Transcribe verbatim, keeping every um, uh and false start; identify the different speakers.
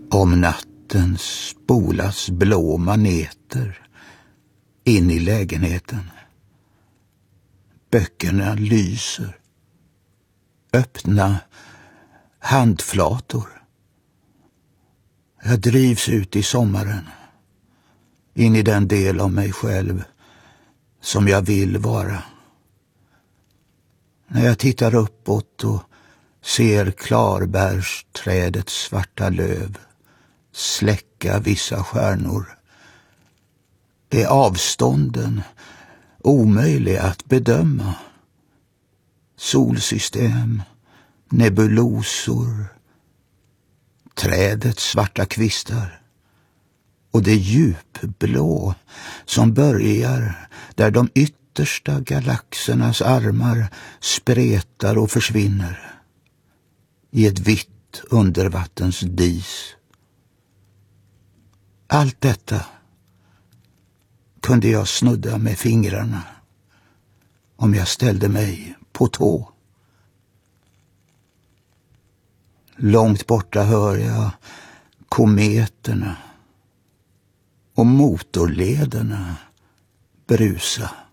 Speaker 1: Om natten spolas blå maneter in i lägenheten. Böckerna lyser. Öppna handflator. Jag drivs ut i sommaren. In i den del av mig själv som jag vill vara. När jag tittar uppåt och ser klarbärsträdets svarta löv släcka vissa stjärnor, är avstånden omöjliga att bedöma. Solsystem, nebulosor, trädets svarta kvistar och det djupblå som börjar där de yttersta galaxernas armar spretar och försvinner i ett vitt undervattensdis. Allt detta kunde jag snudda med fingrarna om jag ställde mig på tå. Långt borta hör jag kometerna och motorlederna brusa.